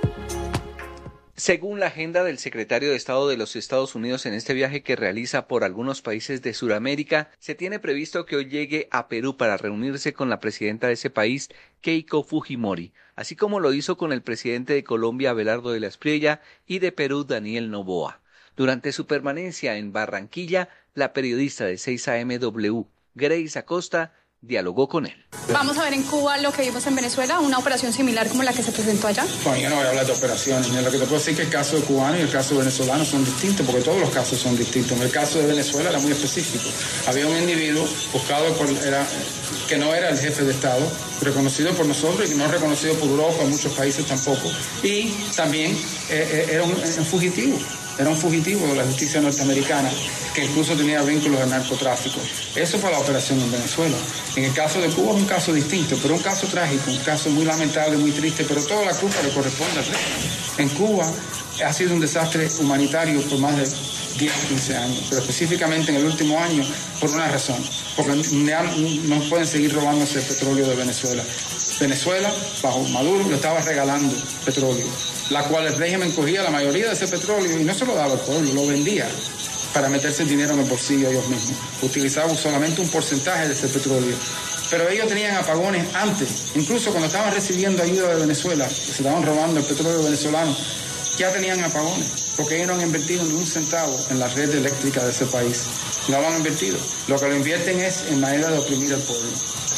Según la agenda del secretario de Estado de los Estados Unidos en este viaje que realiza por algunos países de Sudamérica, se tiene previsto que hoy llegue a Perú para reunirse con la presidenta de ese país, Keiko Fujimori, así como lo hizo con el presidente de Colombia, Abelardo de la Espriella, y de Perú, Daniel Noboa. Durante su permanencia en Barranquilla, la periodista de seis A M W, Grace Acosta, dialogó con él. Vamos a ver en Cuba lo que vimos en Venezuela, una operación similar como la que se presentó allá. Bueno, yo no voy a hablar de operaciones, lo que te puedo decir es que el caso cubano y el caso venezolano son distintos, porque todos los casos son distintos. En el caso de Venezuela era muy específico. Había un individuo buscado por, era, que no era el jefe de Estado, reconocido por nosotros y no reconocido por Europa, en muchos países tampoco. Y también eh, era un, un fugitivo. Era un fugitivo de la justicia norteamericana que incluso tenía vínculos al narcotráfico. Eso fue la operación en Venezuela. En el caso de Cuba es un caso distinto, pero un caso trágico, un caso muy lamentable, muy triste, pero toda la culpa le corresponde al régimen. En Cuba ha sido un desastre humanitario por más de diez, quince años, pero específicamente en el último año por una razón, porque no pueden seguir robándose el petróleo de Venezuela. Venezuela, bajo Maduro, le estaba regalando petróleo, la cual el régimen cogía la mayoría de ese petróleo y no se lo daba al pueblo, lo vendía para meterse el dinero en el bolsillo ellos mismos. Utilizaban solamente un porcentaje de ese petróleo. Pero ellos tenían apagones antes, incluso cuando estaban recibiendo ayuda de Venezuela, que se estaban robando el petróleo venezolano, ya tenían apagones, porque ellos no han invertido ni un centavo en la red eléctrica de ese país. No lo han invertido. Lo que lo invierten es en manera de oprimir al pueblo.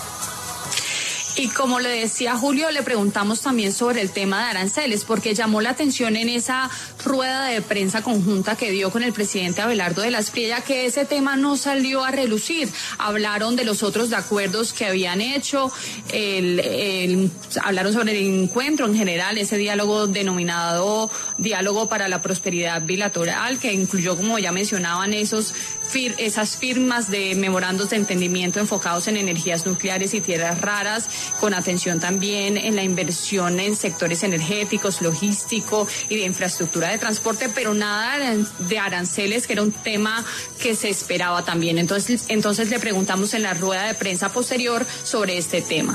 Y como le decía Julio, le preguntamos también sobre el tema de aranceles, porque llamó la atención en esa rueda de prensa conjunta que dio con el presidente Abelardo de la Espriella que ese tema no salió a relucir. Hablaron de los otros acuerdos que habían hecho, el, el, hablaron sobre el encuentro en general, ese diálogo denominado Diálogo para la Prosperidad Bilateral, que incluyó, como ya mencionaban, esos fir, esas firmas de memorandos de entendimiento enfocados en energías nucleares y tierras raras, con atención también en la inversión en sectores energéticos, logístico y de infraestructura de transporte, pero nada de aranceles, que era un tema que se esperaba también. Entonces, entonces le preguntamos en la rueda de prensa posterior sobre este tema.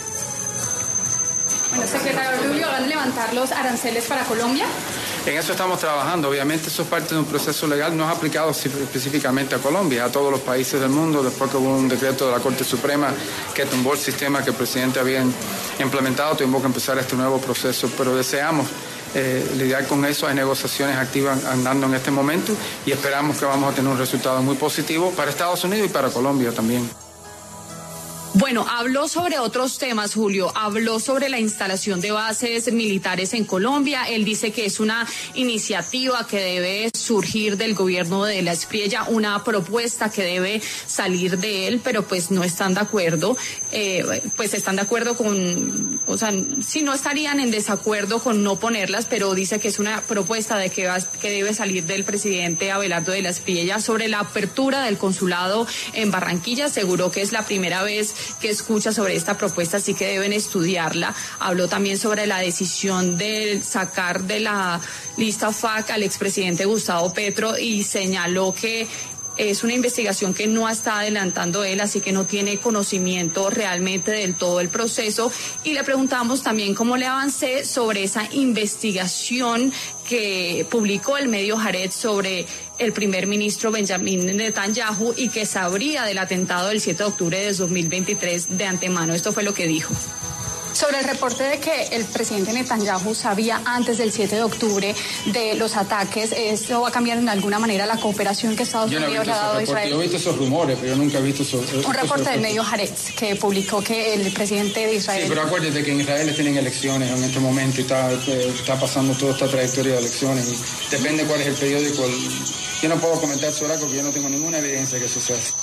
Bueno, secretario Julio, ¿van a levantar los aranceles para Colombia? En eso estamos trabajando. Obviamente eso es parte de un proceso legal, no es aplicado específicamente a Colombia, a todos los países del mundo, después que hubo un decreto de la Corte Suprema que tumbó el sistema que el presidente había implementado, tuvimos que empezar este nuevo proceso, pero deseamos eh, lidiar con eso. Hay negociaciones activas andando en este momento y esperamos que vamos a tener un resultado muy positivo para Estados Unidos y para Colombia también. Bueno, habló sobre otros temas, Julio. Habló sobre la instalación de bases militares en Colombia. Él dice que es una iniciativa que debe surgir del gobierno de la Espriella, una propuesta que debe salir de él, pero pues no están de acuerdo. Eh, pues están de acuerdo con, o sea, sí, no estarían en desacuerdo con no ponerlas, pero dice que es una propuesta de que, va, que debe salir del presidente Abelardo de la Espriella. Sobre la apertura del consulado en Barranquilla, aseguró que es la primera vez que escucha sobre esta propuesta, así que deben estudiarla. Habló también sobre la decisión de sacar de la lista F A C al expresidente Gustavo Petro y señaló que es una investigación que no está adelantando él, así que no tiene conocimiento realmente del todo el proceso. Y le preguntamos también cómo le avancé sobre esa investigación que publicó el medio Haaretz sobre el primer ministro Benjamin Netanyahu y que sabría del atentado del siete de octubre de dos mil veintitrés de antemano. Esto fue lo que dijo. Sobre el reporte de que el presidente Netanyahu sabía antes del siete de octubre de los ataques, ¿esto va a cambiar en alguna manera la cooperación que Estados yo no Unidos le ha dado a Israel? Yo he visto esos rumores, pero yo nunca he visto esos... Un reporte del medio Haaretz que publicó que el presidente de Israel... Sí, pero acuérdate que en Israel tienen elecciones en este momento y está, está pasando toda esta trayectoria de elecciones y depende cuál es el periódico. Yo no puedo comentar sobre algo porque yo no tengo ninguna evidencia que eso sea así.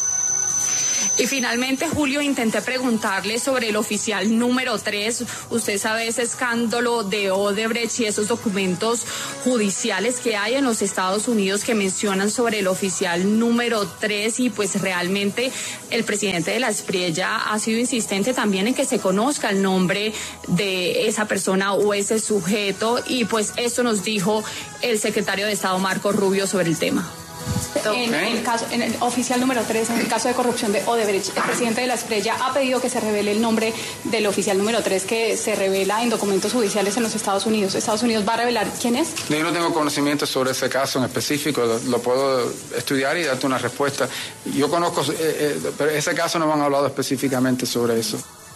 Y finalmente, Julio, intenté preguntarle sobre el oficial número tres. Usted sabe ese escándalo de Odebrecht y esos documentos judiciales que hay en los Estados Unidos que mencionan sobre el oficial número tres y pues realmente el presidente de la Espriella ha sido insistente también en que se conozca el nombre de esa persona o ese sujeto y pues esto nos dijo el secretario de Estado Marco Rubio sobre el tema. En el, caso, en el oficial número tres, en el caso de corrupción de Odebrecht, el presidente de la Espriella ha pedido que se revele el nombre del oficial número tres que se revela en documentos judiciales en los Estados Unidos. ¿Estados Unidos va a revelar quién es? Yo no tengo conocimiento sobre ese caso en específico, lo, lo puedo estudiar y darte una respuesta. Yo conozco, eh, eh, pero ese caso no me han hablado específicamente sobre eso.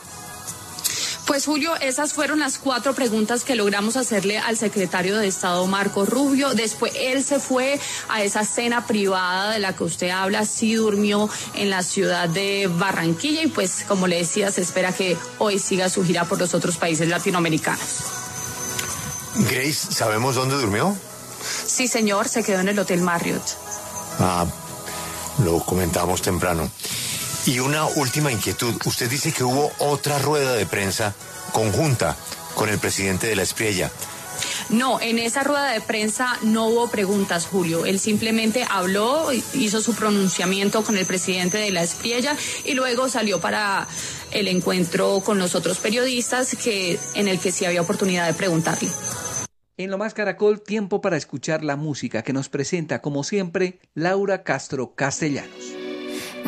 Pues Julio, esas fueron las cuatro preguntas que logramos hacerle al secretario de Estado Marco Rubio. Después él se fue a esa cena privada de la que usted habla, sí durmió en la ciudad de Barranquilla y pues como le decía, se espera que hoy siga su gira por los otros países latinoamericanos. Grace, ¿sabemos dónde durmió? Sí, señor, se quedó en el Hotel Marriott. Ah, lo comentábamos temprano. Y una última inquietud. Usted dice que hubo otra rueda de prensa conjunta con el presidente de la Espriella. No, en esa rueda de prensa no hubo preguntas, Julio. Él simplemente habló, hizo su pronunciamiento con el presidente de la Espriella y luego salió para el encuentro con los otros periodistas que, en el que sí había oportunidad de preguntarle. En Lo Más Caracol, tiempo para escuchar la música que nos presenta, como siempre, Laura Castro Castellanos.